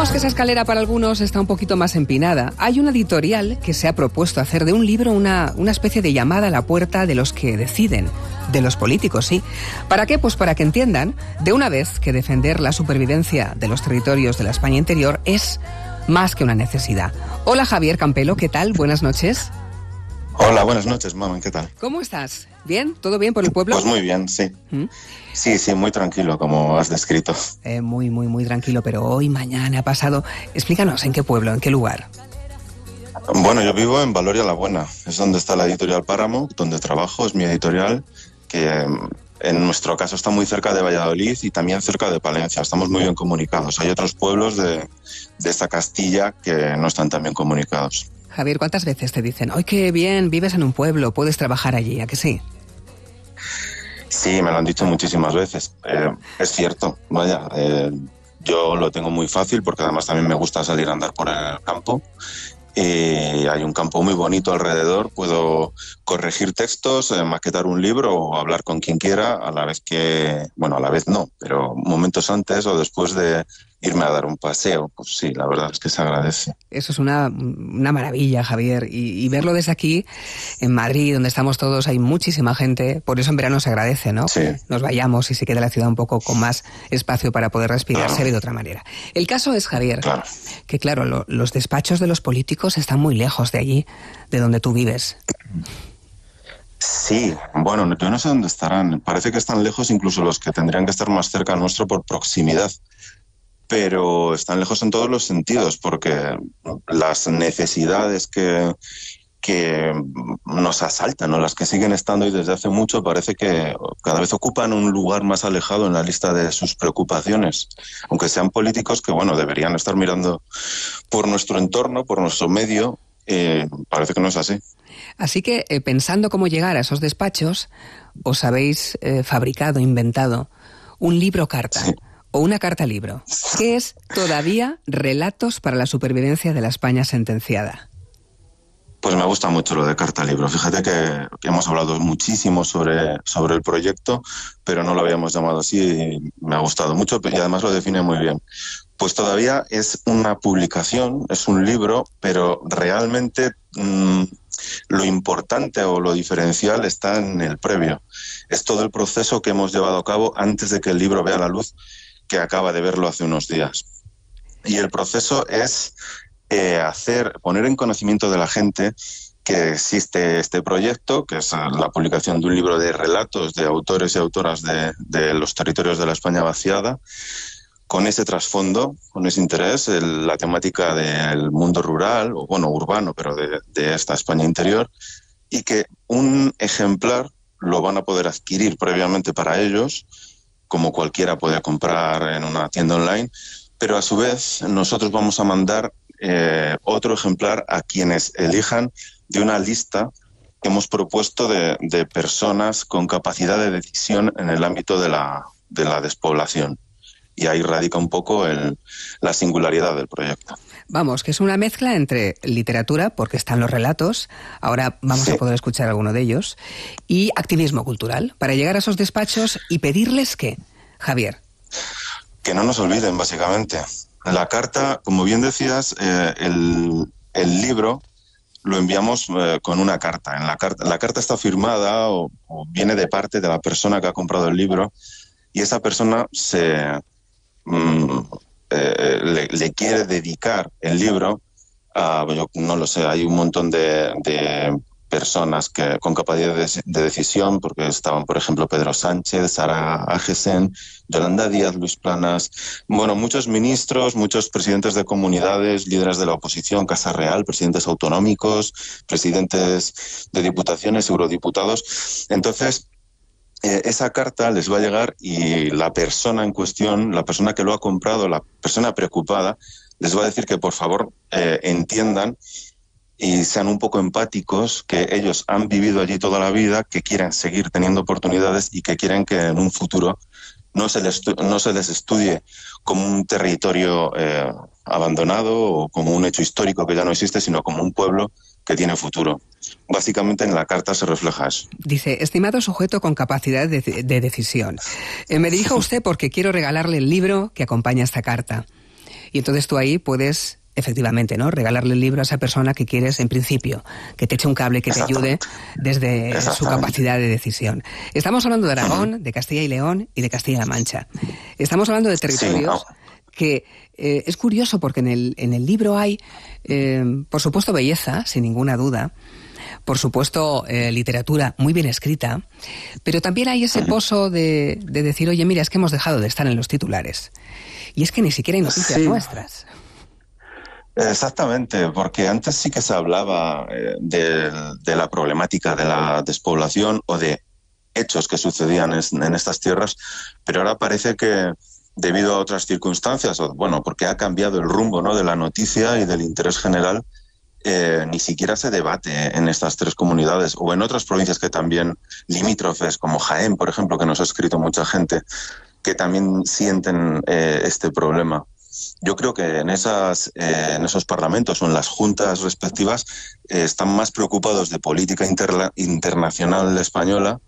Sabemos que esa escalera para algunos está un poquito más empinada. Hay una editorial que se ha propuesto hacer de un libro una especie de llamada a la puerta de los que deciden, de los políticos, sí. ¿Para qué? Pues para que entiendan de una vez que defender la supervivencia de los territorios de la España interior es más que una necesidad. Hola Javier Campelo, ¿qué tal? Buenas noches. Hola, buenas noches, Mamen, ¿qué tal? ¿Cómo estás? ¿Bien? ¿Todo bien por el pueblo? Pues muy bien, sí. Sí, muy tranquilo, como has descrito. Muy tranquilo, pero hoy, mañana, pasado... Explícanos, ¿en qué pueblo, en qué lugar? Bueno, yo vivo en Valoria la Buena, es donde está la editorial Páramo, donde trabajo, es mi editorial, que en nuestro caso está muy cerca de Valladolid y también cerca de Palencia, estamos muy bien comunicados. Hay otros pueblos de esta Castilla que no están tan bien comunicados. Javier, ¿cuántas veces te dicen, ¡ay, qué bien, vives en un pueblo, puedes trabajar allí, a que sí? Sí, me lo han dicho muchísimas veces. Es cierto, vaya, yo lo tengo muy fácil porque además también me gusta salir a andar por el campo. Hay un campo muy bonito alrededor, puedo corregir textos, maquetar un libro o hablar con quien quiera a la vez a la vez no, pero momentos antes o después de irme a dar un paseo, pues sí, la verdad es que se agradece. Eso es una maravilla, Javier, y verlo desde aquí, en Madrid, donde estamos todos, hay muchísima gente, por eso en verano se agradece, ¿no? Sí. Nos vayamos y se quede la ciudad un poco con más espacio para poder respirar, Claro. se ve de otra manera. El caso es, Javier, Claro. que claro, los despachos de los políticos están muy lejos de allí, de donde tú vives. Sí, bueno, yo no sé dónde estarán, parece que están lejos incluso los que tendrían que estar más cerca nuestro por proximidad. Pero están lejos en todos los sentidos, porque las necesidades que nos asaltan o las que siguen estando y desde hace mucho parece que cada vez ocupan un lugar más alejado en la lista de sus preocupaciones, aunque sean políticos que, bueno, deberían estar mirando por nuestro entorno, por nuestro medio, parece que no es así. Así que, pensando cómo llegar a esos despachos, os habéis fabricado, inventado un libro-carta. Sí. O una carta-libro, que es todavía Relatos para la supervivencia de la España sentenciada. Pues me gusta mucho lo de carta libro. Fíjate que hemos hablado muchísimo sobre el proyecto, pero no lo habíamos llamado así y me ha gustado mucho y además lo define muy bien. Pues todavía es una publicación, es un libro, pero realmente lo importante o lo diferencial está en el previo. Es todo el proceso que hemos llevado a cabo antes de que el libro vea la luz, que acaba de verlo hace unos días. Y el proceso es poner en conocimiento de la gente que existe este proyecto, que es la publicación de un libro de relatos de autores y autoras de los territorios de la España vaciada, con ese trasfondo, con ese interés, la temática del mundo rural, o bueno, urbano, pero de esta España interior, y que un ejemplar lo van a poder adquirir previamente para ellos, como cualquiera puede comprar en una tienda online, pero a su vez nosotros vamos a mandar otro ejemplar a quienes elijan de una lista que hemos propuesto de personas con capacidad de decisión en el ámbito de la despoblación. Y ahí radica un poco la singularidad del proyecto. Vamos, que es una mezcla entre literatura, porque están los relatos, ahora vamos a poder escuchar alguno de ellos, y activismo cultural, para llegar a esos despachos y pedirles ¿qué, Javier? Que no nos olviden, básicamente. La carta, como bien decías, el libro lo enviamos con una carta. La carta está firmada o viene de parte de la persona que ha comprado el libro y esa persona le quiere dedicar el libro yo no lo sé, hay un montón de personas con capacidad de decisión, porque estaban, por ejemplo, Pedro Sánchez, Sara Agesen, Yolanda Díaz, Luis Planas, bueno, muchos ministros, muchos presidentes de comunidades, líderes de la oposición, Casa Real, presidentes autonómicos, presidentes de diputaciones, eurodiputados. Entonces, esa carta les va a llegar y la persona en cuestión, la persona que lo ha comprado, la persona preocupada, les va a decir que por favor entiendan y sean un poco empáticos, que ellos han vivido allí toda la vida, que quieren seguir teniendo oportunidades y que quieren que en un futuro no se les estudie como un territorio abandonado o como un hecho histórico que ya no existe, sino como un pueblo que tiene futuro. Básicamente en la carta se refleja eso. Dice, estimado sujeto con capacidad de decisión, me dirijo a usted porque quiero regalarle el libro que acompaña esta carta. Y entonces tú ahí puedes, efectivamente, ¿no?, regalarle el libro a esa persona que quieres, en principio, que te eche un cable, que te ayude desde su capacidad de decisión. Estamos hablando de Aragón, de Castilla y León y de Castilla-La Mancha. Estamos hablando de territorios que es curioso porque en el libro hay, por supuesto, belleza, sin ninguna duda, por supuesto, literatura muy bien escrita, pero también hay ese pozo de decir, oye, mira, es que hemos dejado de estar en los titulares. Y es que ni siquiera hay noticias nuestras. Exactamente, porque antes sí que se hablaba de la problemática de la despoblación o de hechos que sucedían en estas tierras, pero ahora parece que debido a otras circunstancias, o bueno, porque ha cambiado el rumbo, ¿no?, de la noticia y del interés general, ni siquiera se debate en estas tres comunidades o en otras provincias que también limítrofes, como Jaén, por ejemplo, que nos ha escrito mucha gente, que también sienten este problema. Yo creo que en esos parlamentos o en las juntas respectivas están más preocupados de política internacional española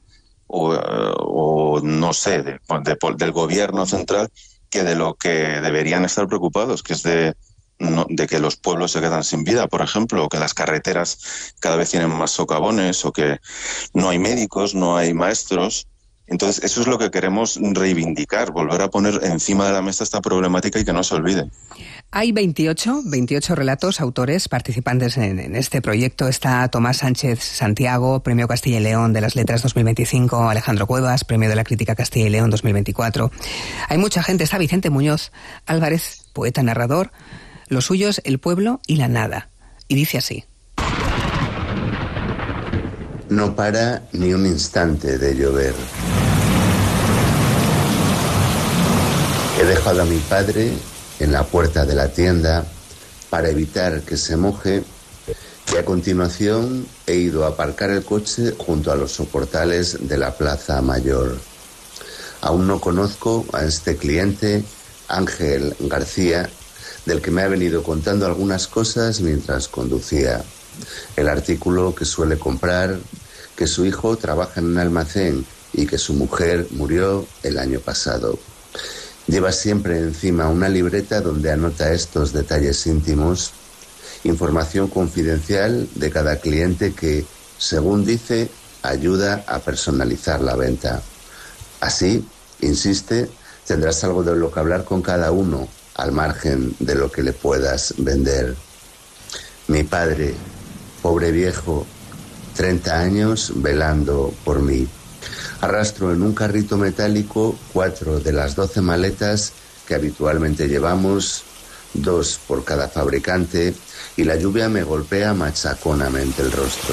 o no sé, del gobierno central, que de lo que deberían estar preocupados, que es de que los pueblos se quedan sin vida, por ejemplo, o que las carreteras cada vez tienen más socavones, o que no hay médicos, no hay maestros. Entonces, eso es lo que queremos reivindicar, volver a poner encima de la mesa esta problemática y que no se olvide. Hay 28 relatos, autores participantes en este proyecto. Está Tomás Sánchez Santiago, Premio Castilla y León de las Letras 2025, Alejandro Cuevas, Premio de la Crítica Castilla y León 2024. Hay mucha gente, está Vicente Muñoz Álvarez, poeta narrador. Lo suyo es el pueblo y la nada. Y dice así. No para ni un instante de llover. He dejado a mi padre en la puerta de la tienda para evitar que se moje y a continuación he ido a aparcar el coche junto a los soportales de la Plaza Mayor. Aún no conozco a este cliente, Ángel García, del que me ha venido contando algunas cosas mientras conducía. El artículo que suele comprar, que su hijo trabaja en un almacén y que su mujer murió el año pasado. Lleva siempre encima una libreta donde anota estos detalles íntimos, información confidencial de cada cliente que, según dice, ayuda a personalizar la venta. Así, insiste, tendrás algo de lo que hablar con cada uno, al margen de lo que le puedas vender. Mi padre, pobre viejo, 30 años velando por mí. Arrastro en un carrito metálico 4 de las 12 maletas que habitualmente llevamos, 2 por cada fabricante, y la lluvia me golpea machaconamente el rostro.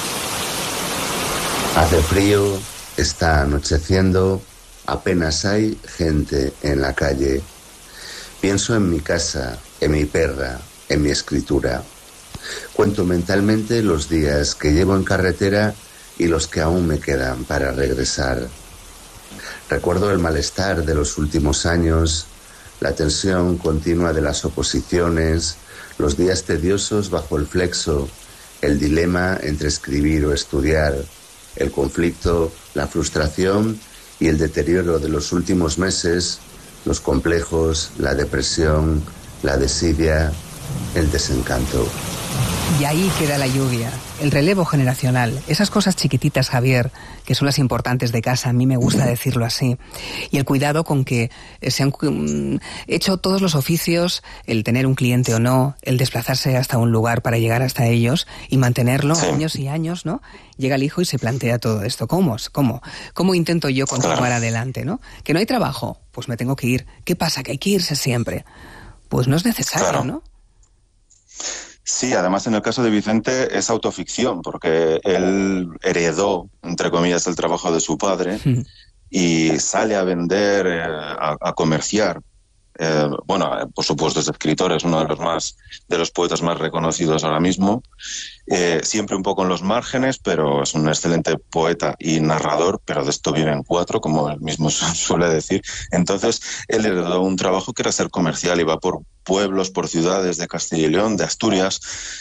Hace frío, está anocheciendo, apenas hay gente en la calle. Pienso en mi casa, en mi perra, en mi escritura. Cuento mentalmente los días que llevo en carretera y los que aún me quedan para regresar. Recuerdo el malestar de los últimos años, la tensión continua de las oposiciones, los días tediosos bajo el flexo, el dilema entre escribir o estudiar, el conflicto, la frustración y el deterioro de los últimos meses, los complejos, la depresión, la desidia, el desencanto. Y ahí queda la lluvia, el relevo generacional, esas cosas chiquititas, Javier, que son las importantes de casa, a mí me gusta decirlo así, y el cuidado con que se han hecho todos los oficios, el tener un cliente o no, el desplazarse hasta un lugar para llegar hasta ellos y mantenerlo años y años, ¿no? Llega el hijo y se plantea todo esto. ¿Cómo intento yo continuar adelante, ¿no? Que no hay trabajo, pues me tengo que ir. ¿Qué pasa? Que hay que irse siempre. Pues no es necesario, ¿no? Sí, además en el caso de Vicente es autoficción, porque él heredó, entre comillas, el trabajo de su padre y sale a vender, a comerciar. Por supuesto es escritor, es uno de los poetas más reconocidos ahora mismo, siempre un poco en los márgenes, pero es un excelente poeta y narrador, pero de esto viven 4, como él mismo suele decir. Entonces él heredó un trabajo que era ser comercial, iba por pueblos, por ciudades de Castilla y León, de Asturias,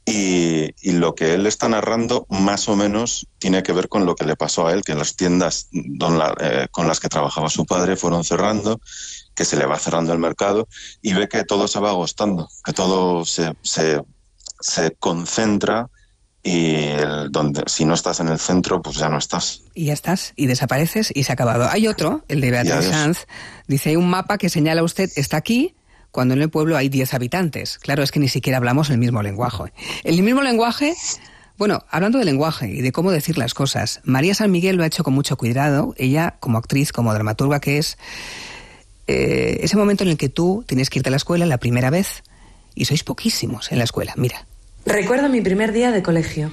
Y lo que él está narrando más o menos tiene que ver con lo que le pasó a él, que las tiendas con las que trabajaba su padre fueron cerrando, que se le va cerrando el mercado y ve que todo se va agostando, que todo se concentra y si no estás en el centro, pues ya no estás. Y ya estás, y desapareces y se ha acabado. Hay otro, el de Beatriz Sanz, dice, hay un mapa que señala usted, está aquí, cuando en el pueblo hay 10 habitantes. Claro, es que ni siquiera hablamos el mismo lenguaje. El mismo lenguaje, bueno, hablando de lenguaje y de cómo decir las cosas, María San Miguel lo ha hecho con mucho cuidado. Ella, como actriz, como dramaturga que es, ese momento en el que tú tienes que irte a la escuela la primera vez y sois poquísimos en la escuela, mira. Recuerdo mi primer día de colegio.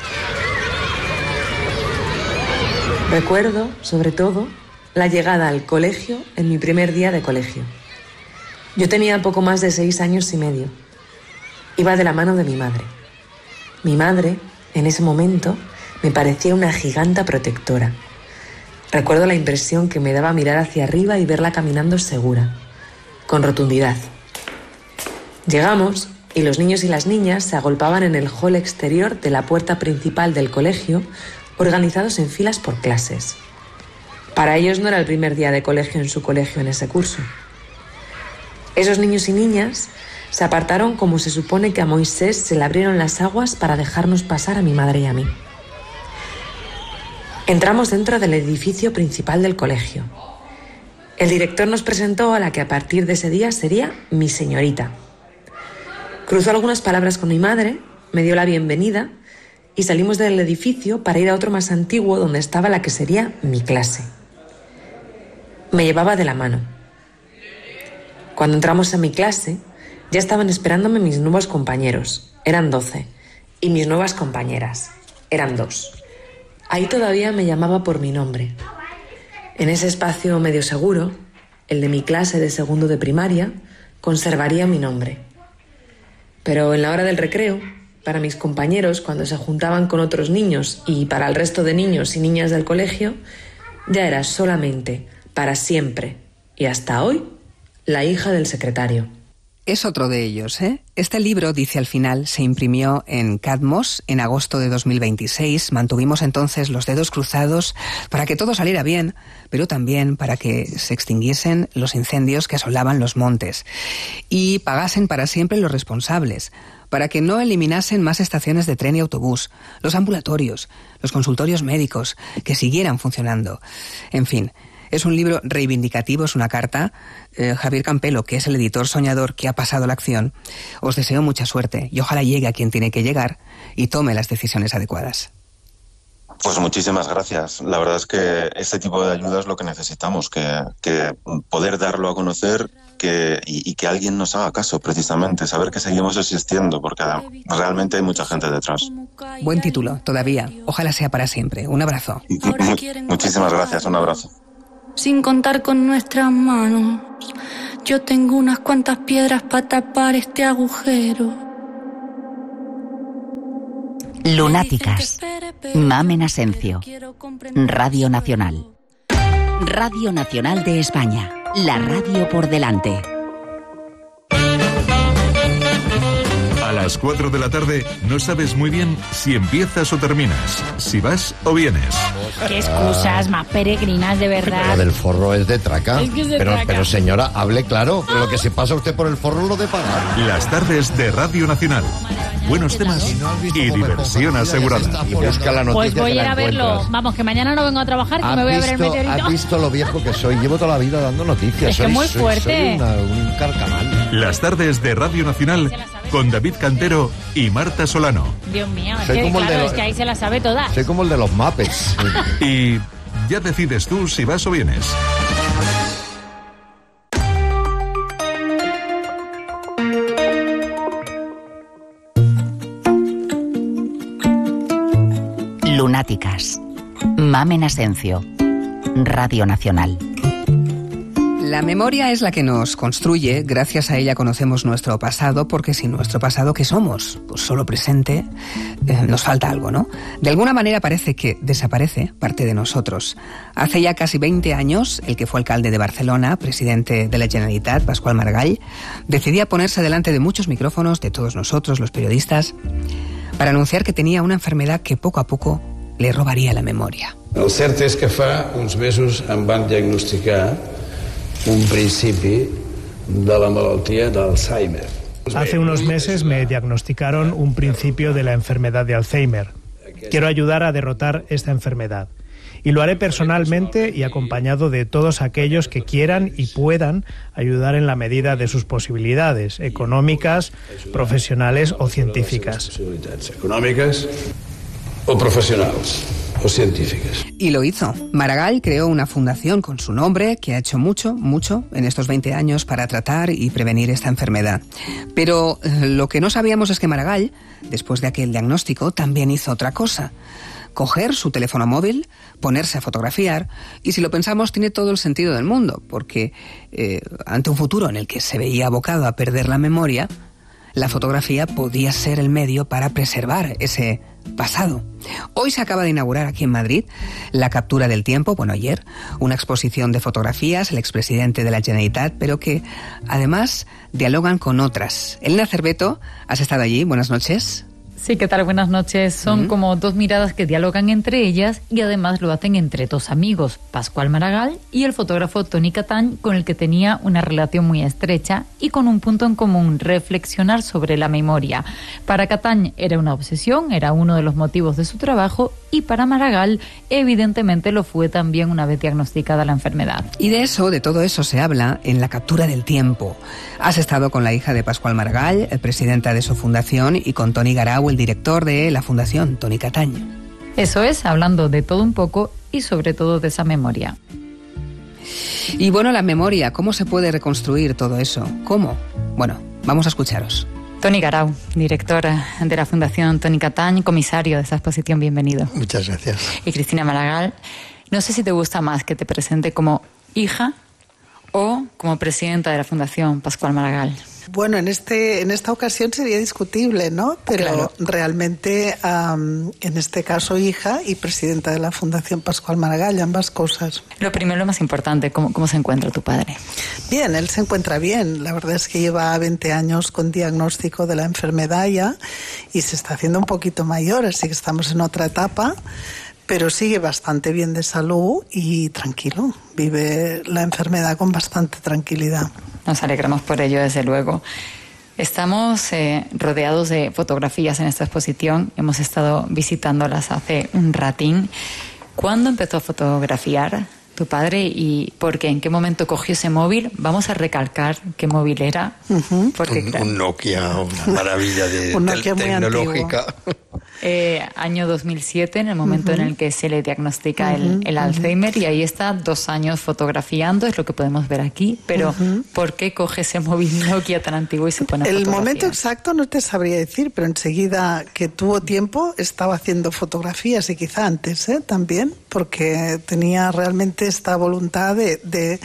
Recuerdo, sobre todo, la llegada al colegio en mi primer día de colegio. Yo tenía poco más de 6 años y medio. Iba de la mano de mi madre. Mi madre, en ese momento, me parecía una giganta protectora. Recuerdo la impresión que me daba mirar hacia arriba y verla caminando segura, con rotundidad. Llegamos y los niños y las niñas se agolpaban en el hall exterior de la puerta principal del colegio, organizados en filas por clases. Para ellos no era el primer día de colegio en su colegio en ese curso. Esos niños y niñas se apartaron como se supone que a Moisés se le abrieron las aguas para dejarnos pasar a mi madre y a mí. Entramos dentro del edificio principal del colegio. El director nos presentó a la que a partir de ese día sería mi señorita. Cruzó algunas palabras con mi madre, me dio la bienvenida y salimos del edificio para ir a otro más antiguo donde estaba la que sería mi clase. Me llevaba de la mano. Cuando entramos a mi clase, ya estaban esperándome mis nuevos compañeros. Eran 12. Y mis nuevas compañeras. Eran 2. Ahí todavía me llamaba por mi nombre. En ese espacio medio seguro, el de mi clase de segundo de primaria, conservaría mi nombre. Pero en la hora del recreo, para mis compañeros, cuando se juntaban con otros niños y para el resto de niños y niñas del colegio, ya era solamente, para siempre y hasta hoy, la hija del secretario. Es otro de ellos, ¿eh? Este libro, dice al final, se imprimió en Cadmos en agosto de 2026. Mantuvimos entonces los dedos cruzados para que todo saliera bien, pero también para que se extinguiesen los incendios que asolaban los montes y pagasen para siempre los responsables, para que no eliminasen más estaciones de tren y autobús, los ambulatorios, los consultorios médicos, que siguieran funcionando. En fin, es un libro reivindicativo, es una carta. Javier Campelo, que es el editor soñador que ha pasado a la acción, os deseo mucha suerte y ojalá llegue a quien tiene que llegar y tome las decisiones adecuadas. Pues muchísimas gracias. La verdad es que este tipo de ayuda es lo que necesitamos, que poder darlo a conocer y que alguien nos haga caso, precisamente, saber que seguimos existiendo, porque realmente hay mucha gente detrás. Buen título, todavía. Ojalá sea para siempre. Un abrazo. Muchísimas gracias, un abrazo. Sin contar con nuestras manos, yo tengo unas cuantas piedras para tapar este agujero. Lunáticas. Mamen Asencio. Radio Nacional. Radio Nacional de España. La radio por delante. A las 4 de la tarde no sabes muy bien si empiezas o terminas, si vas o vienes. Qué excusas más peregrinas, de verdad. Lo del forro es de traca. Es que es de pero, traca. Pero señora, hable claro. Lo que se pasa usted por el forro lo de pagar. Las tardes de Radio Nacional. Buenos temas y diversión asegurada. Y busca la noticia. Pues voy que a ir la a verlo. encuentras. Vamos, que mañana no vengo a trabajar, que me voy a ver el meteorito. ¿Has visto lo viejo que soy? Llevo toda la vida dando noticias. Es que muy fuerte. Soy un carcamal. Las tardes de Radio Nacional con David Cantero y Marta Solano. Dios mío, es Soy que, como el de claro, los- es que ahí se las sabe todas. Soy como el de los Muppets. Y ya decides tú si vas o vienes. Lunáticas. Mamen Asencio. Radio Nacional. La memoria es la que nos construye, gracias a ella conocemos nuestro pasado, porque sin nuestro pasado, ¿qué somos? Pues solo presente, nos falta algo, ¿no? De alguna manera parece que desaparece parte de nosotros. Hace ya casi 20 años, el que fue alcalde de Barcelona, presidente de la Generalitat, Pasqual Maragall, decidía ponerse delante de muchos micrófonos, de todos nosotros, los periodistas, para anunciar que tenía una enfermedad que poco a poco le robaría la memoria. El cert és que fa uns mesos em van diagnosticar un principi de la malaltia d'Alzheimer. Hace unos meses me diagnosticaron un principio de la enfermedad de Alzheimer. Quiero ayudar a derrotar esta enfermedad. Y lo haré personalmente y acompañado de todos aquellos que quieran y puedan ayudar en la medida de sus posibilidades económicas, profesionales o científicas. Econòmiques o professionals o científicas. Y lo hizo. Maragall creó una fundación con su nombre que ha hecho mucho en estos 20 años para tratar y prevenir esta enfermedad. Pero lo que no sabíamos es que Maragall, después de aquel diagnóstico, también hizo otra cosa. Coger su teléfono móvil, ponerse a fotografiar, y si lo pensamos tiene todo el sentido del mundo, porque ante un futuro en el que se veía abocado a perder la memoria, la fotografía podía ser el medio para preservar ese pasado. Hoy se acaba de inaugurar aquí en Madrid la captura del tiempo, ayer, una exposición de fotografías, el expresidente de la Generalitat, pero que además dialogan con otras. Elena Cerveto, ¿has estado allí? Buenas noches. Sí, ¿qué tal? Buenas noches. Son como dos miradas que dialogan entre ellas y además lo hacen entre dos amigos, Pasqual Maragall y el fotógrafo Toni Catany, con el que tenía una relación muy estrecha y con un punto en común, reflexionar sobre la memoria. Para Catany era una obsesión, era uno de los motivos de su trabajo, y para Maragall evidentemente lo fue también una vez diagnosticada la enfermedad. Y de todo eso se habla en La captura del tiempo. Has estado con la hija de Pasqual Maragall, presidenta de su fundación, y con Toni Garau, el director de la fundación, Toni Catany. Eso es, hablando de todo un poco y sobre todo de esa memoria. Y la memoria, ¿cómo se puede reconstruir todo eso? ¿Cómo? Vamos a escucharos. Toni Garau, directora de la Fundación Toni Catany, comisario de esta exposición, bienvenido. Muchas gracias. Y Cristina Maragall, no sé si te gusta más que te presente como hija o como presidenta de la Fundación Pasqual Maragall. Bueno, en esta ocasión sería discutible, ¿no? Pero claro, realmente en este caso hija y presidenta de la Fundación Pasqual Maragall, ambas cosas. Lo primero, lo más importante, ¿cómo se encuentra tu padre? Bien, él se encuentra bien. La verdad es que lleva 20 años con diagnóstico de la enfermedad ya y se está haciendo un poquito mayor, así que estamos en otra etapa. Pero sigue bastante bien de salud y tranquilo. Vive la enfermedad con bastante tranquilidad. Nos alegramos por ello, desde luego. Estamos rodeados de fotografías en esta exposición. Hemos estado visitándolas hace un ratín. ¿Cuándo empezó a fotografiar tu padre y por qué? ¿En qué momento cogió ese móvil? Vamos a recalcar qué móvil era. Porque, un Nokia, una maravilla tecnológica. Año 2007, en el momento en el que se le diagnostica el Alzheimer, y ahí está 2 años fotografiando, es lo que podemos ver aquí, pero ¿por qué coge ese móvil Nokia tan antiguo y se pone a fotografiar? El momento exacto no te sabría decir, pero enseguida que tuvo tiempo estaba haciendo fotografías, y quizá antes también, porque tenía realmente esta voluntad de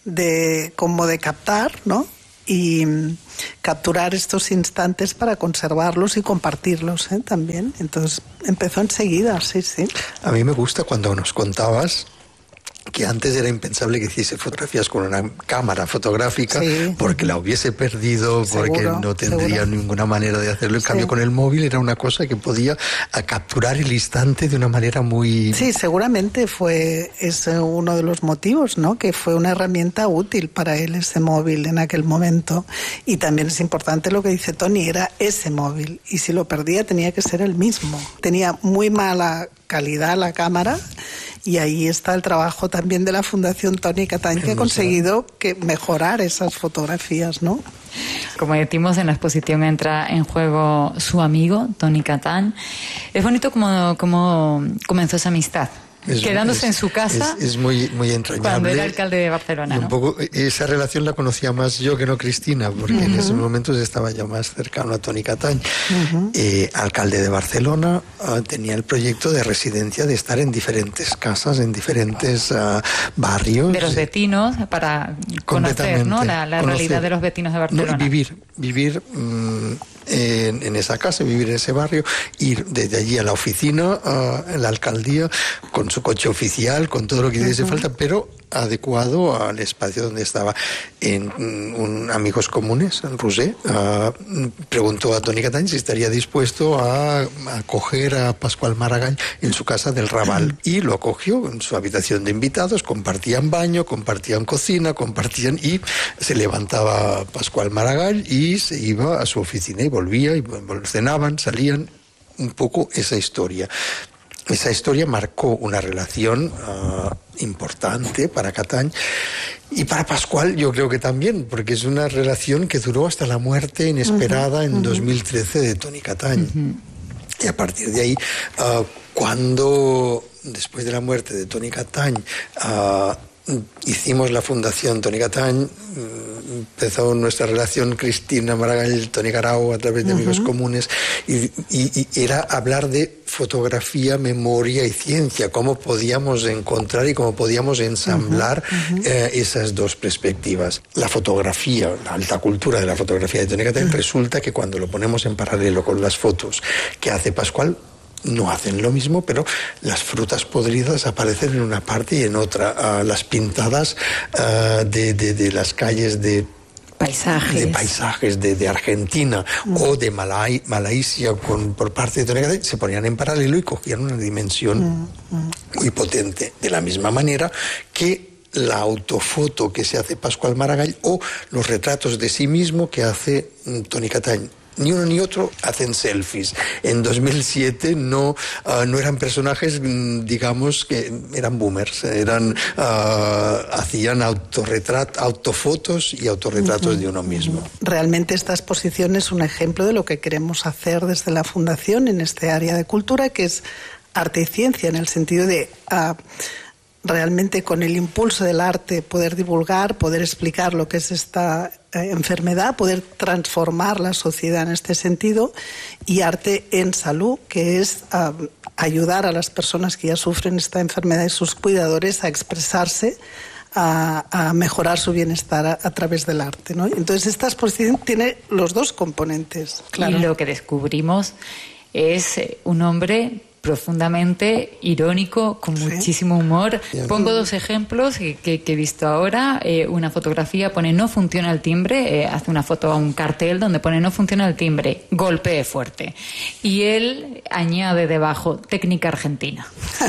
captar, ¿no? Y capturar estos instantes para conservarlos y compartirlos también. Entonces empezó enseguida, sí. A mí me gusta cuando nos contabas que antes era impensable que hiciese fotografías con una cámara fotográfica, porque la hubiese perdido, porque no tendría ninguna manera de hacerlo. En cambio, con el móvil era una cosa que podía capturar el instante de una manera muy... Sí, seguramente es uno de los motivos, ¿no? Que fue una herramienta útil para él ese móvil en aquel momento. Y también es importante lo que dice Toni, era ese móvil. Y si lo perdía tenía que ser el mismo. Tenía muy mala calidad la cámara. Y ahí está el trabajo también de la Fundación Toni Catany, que ha conseguido mejorar esas fotografías, ¿no? Como decimos, en la exposición entra en juego su amigo, Toni Catany. Es bonito cómo comenzó esa amistad Quedándose en su casa. Es muy, muy entrañable. Cuando era alcalde de Barcelona. Y un poco esa relación la conocía más yo que no Cristina, porque en esos momentos estaba ya más cercano a Toni Catany. Alcalde de Barcelona, tenía el proyecto de residencia, de estar en diferentes casas, en diferentes barrios. De los vecinos, para conocer, ¿no?, la realidad de los vecinos de Barcelona. No, y vivir en esa casa, vivir en ese barrio, ir desde allí a la oficina, a la alcaldía, con su coche oficial, con todo lo que hiciese falta, pero adecuado al espacio donde estaba. En Amigos Comunes, en Roser, preguntó a Toni Catany si estaría dispuesto a acoger a Pasqual Maragall en su casa del Raval, y lo acogió en su habitación de invitados. Compartían baño, compartían cocina, y se levantaba Pasqual Maragall y se iba a su oficina y volvía, y cenaban, salían. Un poco esa historia. Esa historia marcó una relación importante para Catany, y para Pasqual yo creo que también, porque es una relación que duró hasta la muerte inesperada en 2013 de Toni Catany. Y a partir de ahí, cuando después de la muerte de Toni Catany hicimos la fundación Toni Catany, empezó nuestra relación Cristina Maragall, Toni Garau, a través de Amigos Comunes, y era hablar de fotografía, memoria y ciencia, cómo podíamos encontrar y cómo podíamos ensamblar esas dos perspectivas. La fotografía, la alta cultura de la fotografía de Toni Catany, resulta que cuando lo ponemos en paralelo con las fotos que hace Pasqual, no hacen lo mismo, pero las frutas podridas aparecen en una parte y en otra. Las pintadas de las calles de paisajes de Argentina o de Malasia por parte de Toni Catany se ponían en paralelo y cogían una dimensión muy potente. De la misma manera que la autofoto que se hace Pasqual Maragall o los retratos de sí mismo que hace Toni Catany. Ni uno ni otro hacen selfies. En 2007 no eran personajes, digamos, que eran boomers, hacían autofotos y autorretratos de uno mismo. Realmente esta exposición es un ejemplo de lo que queremos hacer desde la Fundación en este área de cultura, que es arte y ciencia, en el sentido de realmente con el impulso del arte poder divulgar, poder explicar lo que es esta enfermedad, poder transformar la sociedad en este sentido, y arte en salud, que es ayudar a las personas que ya sufren esta enfermedad y sus cuidadores a expresarse, a mejorar su bienestar a través del arte, ¿no? Entonces esta exposición tiene los dos componentes. Claro. Y lo que descubrimos es un hombre profundamente irónico, con muchísimo humor. Pongo dos ejemplos que he visto ahora. Una fotografía pone "no funciona el timbre", hace una foto a un cartel donde pone "no funciona el timbre, golpee fuerte". Y él añade debajo "técnica argentina".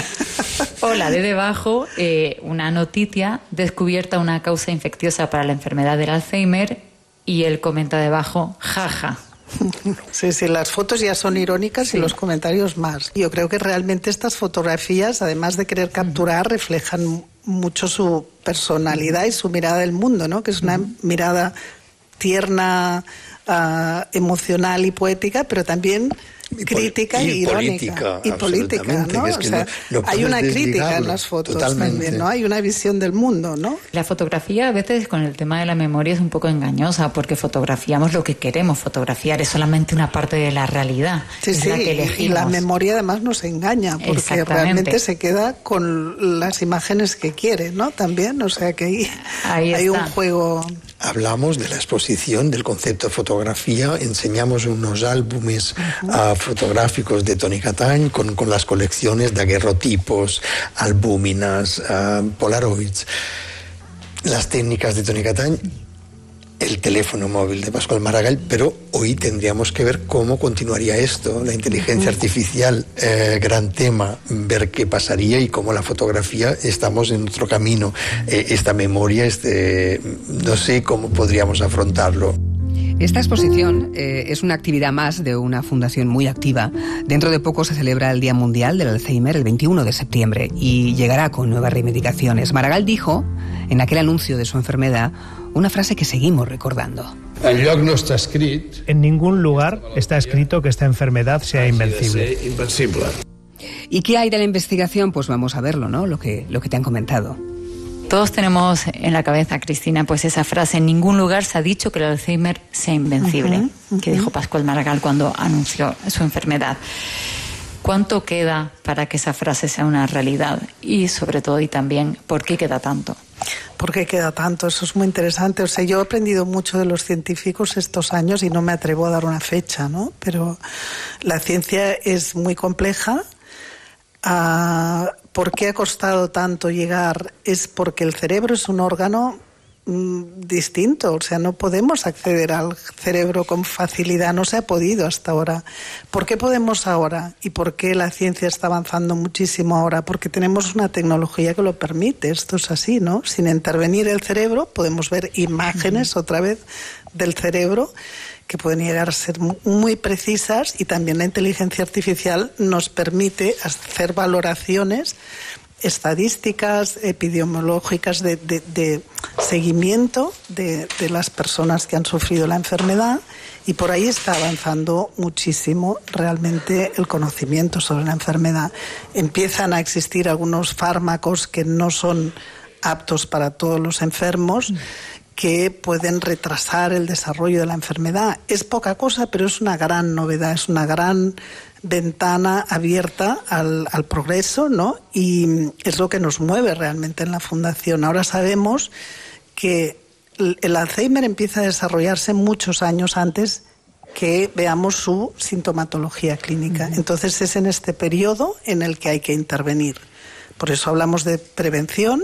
O la de debajo, una noticia: descubierta una causa infecciosa para la enfermedad del Alzheimer, y él comenta debajo "jaja". Sí, las fotos ya son irónicas y los comentarios más. Yo creo que realmente estas fotografías, además de querer capturar, reflejan mucho su personalidad y su mirada del mundo, ¿no? Que es una mirada tierna, emocional y poética, pero también crítica y irónica. Política, ¿no? Es que hay una crítica en las fotos también, ¿no? Hay una visión del mundo, ¿no? La fotografía a veces con el tema de la memoria es un poco engañosa, porque fotografiamos lo que queremos fotografiar, es solamente una parte de la realidad, es la que elegimos. Y la memoria además nos engaña, porque realmente se queda con las imágenes que quiere, ¿no? También, o sea que hay un juego. Hablamos de la exposición, del concepto de fotografía, enseñamos unos álbumes fotográficos de Toni Catany con las colecciones de daguerrotipos, albúminas, polaroids, las técnicas de Toni Catany, el teléfono móvil de Pasqual Maragall, pero hoy tendríamos que ver cómo continuaría esto, la inteligencia artificial, gran tema, ver qué pasaría y cómo la fotografía, estamos en otro camino, esta memoria, no sé cómo podríamos afrontarlo. Esta exposición es una actividad más de una fundación muy activa. Dentro de poco se celebra el Día Mundial del Alzheimer, el 21 de septiembre, y llegará con nuevas reivindicaciones. Maragall dijo, en aquel anuncio de su enfermedad, una frase que seguimos recordando. Enlloc no està escrit. En ningún lugar está escrito que esta enfermedad sea invencible. ¿Y qué hay de la investigación? Pues vamos a verlo, ¿no? Lo que te han comentado. Todos tenemos en la cabeza, Cristina, pues esa frase: en ningún lugar se ha dicho que el Alzheimer sea invencible, que dijo Pascual Maragall cuando anunció su enfermedad. ¿Cuánto queda para que esa frase sea una realidad? Y sobre todo, y también, ¿por qué queda tanto? ¿Por qué queda tanto? Eso es muy interesante. O sea, yo he aprendido mucho de los científicos estos años y no me atrevo a dar una fecha, ¿no? Pero la ciencia es muy compleja. ¿Por qué ha costado tanto llegar? Es porque el cerebro es un órgano distinto, o sea, no podemos acceder al cerebro con facilidad, no se ha podido hasta ahora. ¿Por qué podemos ahora? ¿Y por qué la ciencia está avanzando muchísimo ahora? Porque tenemos una tecnología que lo permite, esto es así, ¿no? Sin intervenir el cerebro podemos ver imágenes otra vez del cerebro que pueden llegar a ser muy precisas, y también la inteligencia artificial nos permite hacer valoraciones estadísticas, epidemiológicas de seguimiento de las personas que han sufrido la enfermedad, y por ahí está avanzando muchísimo realmente el conocimiento sobre la enfermedad. Empiezan a existir algunos fármacos que no son aptos para todos los enfermos, que pueden retrasar el desarrollo de la enfermedad. Es poca cosa, pero es una gran novedad, es una gran ventana abierta al progreso, ¿no? Y es lo que nos mueve realmente en la Fundación. Ahora sabemos que el Alzheimer empieza a desarrollarse muchos años antes que veamos su sintomatología clínica. Entonces es en este periodo en el que hay que intervenir. Por eso hablamos de prevención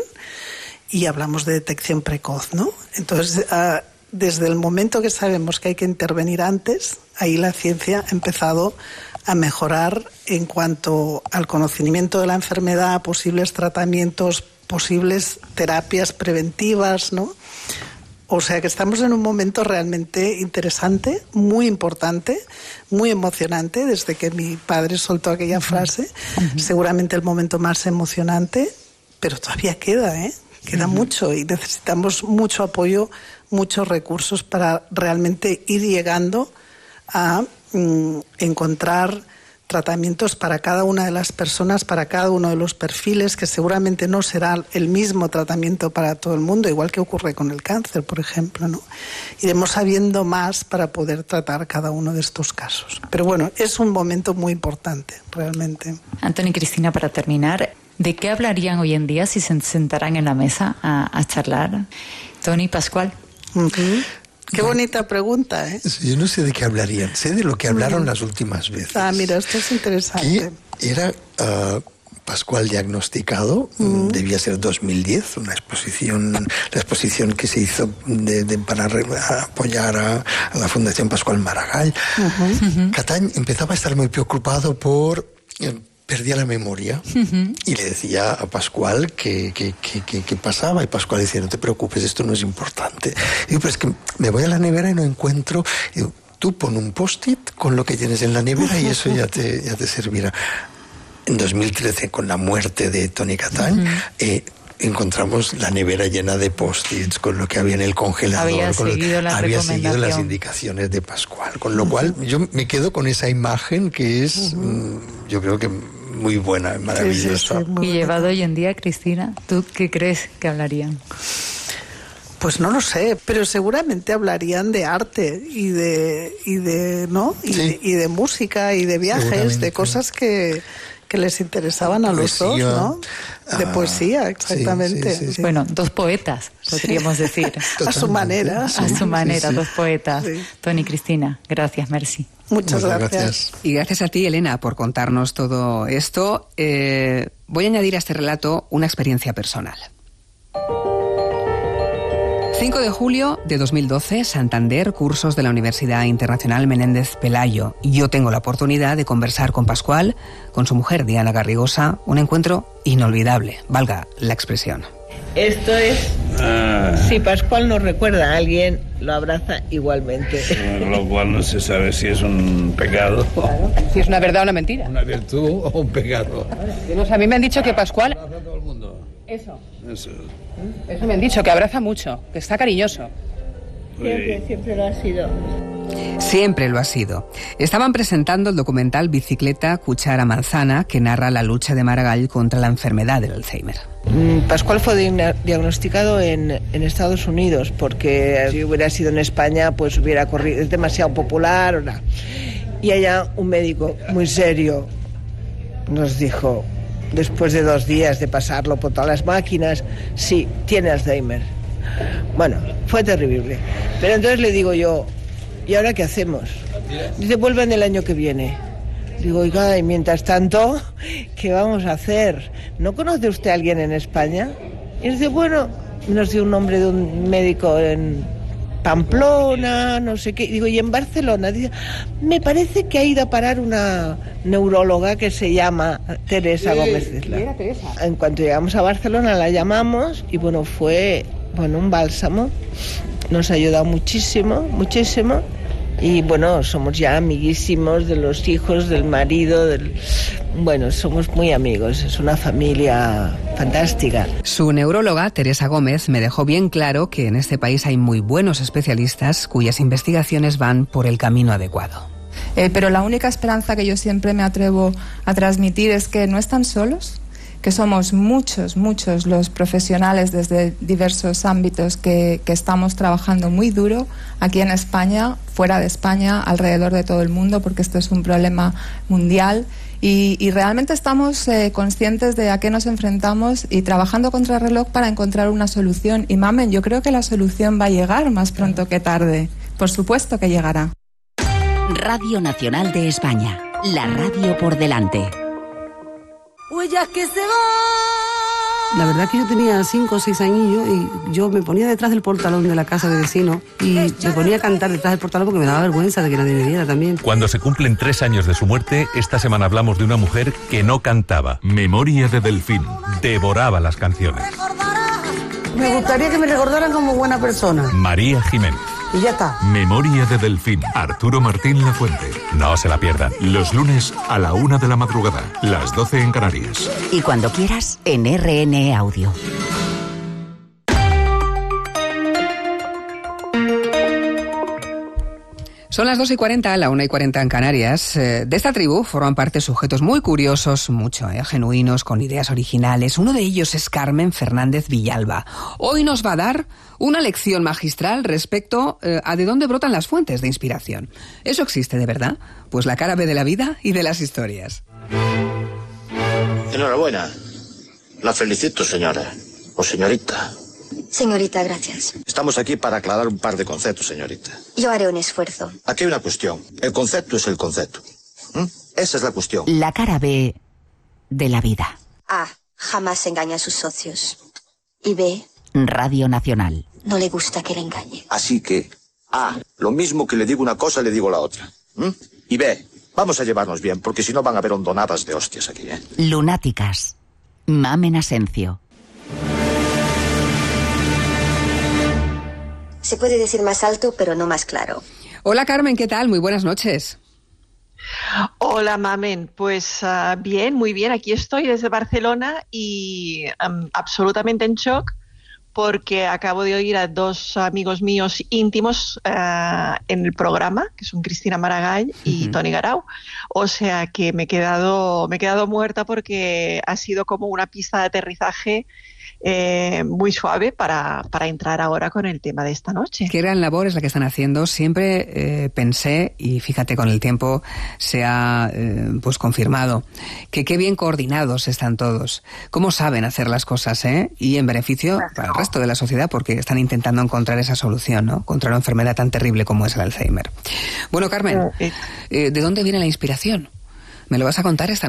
y hablamos de detección precoz, ¿no? Entonces, desde el momento que sabemos que hay que intervenir antes, ahí la ciencia ha empezado a mejorar en cuanto al conocimiento de la enfermedad, posibles tratamientos, posibles terapias preventivas, ¿no? O sea que estamos en un momento realmente interesante, muy importante, muy emocionante. Desde que mi padre soltó aquella frase, seguramente el momento más emocionante, pero todavía queda, ¿eh? Queda mucho, y necesitamos mucho apoyo, muchos recursos para realmente ir llegando a encontrar tratamientos para cada una de las personas, para cada uno de los perfiles, que seguramente no será el mismo tratamiento para todo el mundo, igual que ocurre con el cáncer, por ejemplo, ¿no? Iremos sabiendo más para poder tratar cada uno de estos casos. Pero bueno, es un momento muy importante, realmente. Antonio y Cristina, para terminar, ¿de qué hablarían hoy en día si se sentaran en la mesa a charlar? Tony, Pascual. Qué bonita pregunta, ¿eh? Yo no sé de qué hablarían, sé de lo que hablaron las últimas veces. Mira, esto es interesante. Que era Pascual diagnosticado, debía ser 2010, la exposición que se hizo para apoyar a la Fundación Pascual Maragall. Catán empezaba a estar muy preocupado por... perdía la memoria, y le decía a Pascual qué pasaba, y Pascual decía: no te preocupes, esto no es importante. Y digo: pero es que me voy a la nevera y no encuentro. Y digo: tú pon un post-it con lo que tienes en la nevera y eso ya te servirá. En 2013, con la muerte de Tony Catán, encontramos la nevera llena de post-its con lo que había en el congelador. Había seguido las indicaciones de Pascual, con lo cual yo me quedo con esa imagen que es, yo creo que muy buena, maravillosa. Y llevado hoy en día, Cristina, ¿tú qué crees que hablarían? Pues no lo sé, pero seguramente hablarían de arte y de ¿no? Y de música y de viajes, de cosas que les interesaban a los dos, ¿no? De poesía, exactamente. Sí. Bueno, dos poetas, podríamos decir. A su manera. A su manera, dos poetas. Sí. Tony y Cristina, gracias, merci. Muchas gracias. Y gracias a ti, Elena, por contarnos todo esto. Voy a añadir a este relato una experiencia personal. 5 de julio de 2012, Santander, cursos de la Universidad Internacional Menéndez Pelayo. Yo tengo la oportunidad de conversar con Pascual, con su mujer Diana Garrigosa, un encuentro inolvidable, valga la expresión. Esto es, si Pascual nos recuerda a alguien, lo abraza igualmente. Lo cual no se sabe si es un pecado. Claro. Si es una verdad o una mentira. Una virtud o un pecado. A mí me han dicho que Pascual... Abraza a todo el mundo. Eso me han dicho, que abraza mucho, que está cariñoso. Creo que siempre lo ha sido. Siempre lo ha sido. Estaban presentando el documental Bicicleta, Cuchara, Manzana, que narra la lucha de Maragall contra la enfermedad del Alzheimer. Pascual fue diagnosticado en Estados Unidos, porque si hubiera sido en España, pues hubiera corrido, es demasiado popular. ¿no? Y allá un médico muy serio nos dijo, después de 2 días de pasarlo por todas las máquinas, sí, tiene Alzheimer. Bueno, fue terrible. Pero entonces le digo yo, ¿y ahora qué hacemos? Dice, vuelven el año que viene. Digo, oiga, y mientras tanto, ¿qué vamos a hacer? ¿No conoce usted a alguien en España? Y dice, bueno, nos dio un nombre de un médico en Pamplona, no sé qué. Digo, ¿y en Barcelona? Dice, me parece que ha ido a parar una neuróloga que se llama Teresa Gómez Isla. En cuanto llegamos a Barcelona la llamamos y bueno, fue un bálsamo. Nos ha ayudado muchísimo, muchísimo. Y bueno, somos ya amiguísimos de los hijos, del marido, bueno, somos muy amigos, es una familia fantástica. Su neuróloga, Teresa Gómez, me dejó bien claro que en este país hay muy buenos especialistas cuyas investigaciones van por el camino adecuado. Pero la única esperanza que yo siempre me atrevo a transmitir es que no están solos, que somos muchos los profesionales desde diversos ámbitos que estamos trabajando muy duro aquí en España, fuera de España, alrededor de todo el mundo, porque esto es un problema mundial y realmente estamos conscientes de a qué nos enfrentamos y trabajando contra el reloj para encontrar una solución. Y mamen, yo creo que la solución va a llegar más pronto que tarde. Por supuesto que llegará. Radio Nacional de España, la radio por delante. Huellas que se van. La verdad que yo tenía 5 o 6 añillos y yo me ponía detrás del portalón de la casa de vecino y me ponía a cantar detrás del portalón porque me daba vergüenza de que nadie me viera también. Cuando se cumplen 3 años de su muerte, esta semana hablamos de una mujer que no cantaba. Memoria de Delfín. Devoraba las canciones. Me gustaría que me recordaran como buena persona. María Jiménez. Y ya está. Memoria de Delfín. Arturo Martín Lafuente. No se la pierdan. Los lunes a la 1 de la madrugada, las 12 en Canarias. Y cuando quieras, en RN Audio. Son las 2:40, la 1:40 en Canarias. De esta tribu forman parte sujetos muy curiosos, genuinos, con ideas originales. Uno de ellos es Carmen Fernández Villalba. Hoy nos va a dar una lección magistral respecto a de dónde brotan las fuentes de inspiración. ¿Eso existe de verdad? Pues la cara B de la vida y de las historias. Enhorabuena. La felicito, señora. O señorita. Señorita, gracias. Estamos aquí para aclarar un par de conceptos, señorita. Yo haré un esfuerzo. Aquí hay una cuestión. El concepto es el concepto. Esa es la cuestión. La cara B de la vida. A. Jamás engaña a sus socios. Y B. Radio Nacional. No le gusta que le engañe. Así que, A. Lo mismo que le digo una cosa, le digo la otra. Y B. Vamos a llevarnos bien, porque si no van a haber hondonadas de hostias aquí, ¿eh? Lunáticas. Mamen Asencio. Se puede decir más alto, pero no más claro. Hola Carmen, ¿qué tal? Muy buenas noches. Hola Mamen, pues bien, muy bien. Aquí estoy desde Barcelona y absolutamente en shock porque acabo de oír a 2 amigos míos íntimos en el programa, que son Cristina Maragall y Toni Garau. O sea que me he quedado muerta porque ha sido como una pista de aterrizaje muy suave para entrar ahora con el tema de esta noche. Qué gran labor es la que están haciendo. Siempre pensé, y fíjate, con el tiempo se ha pues confirmado, que qué bien coordinados están todos. Cómo saben hacer las cosas, y en beneficio para el resto de la sociedad, porque están intentando encontrar esa solución, ¿no? Contra una enfermedad tan terrible como es el Alzheimer. Bueno, Carmen, ¿de dónde viene la inspiración? ¿Me lo vas a contar esta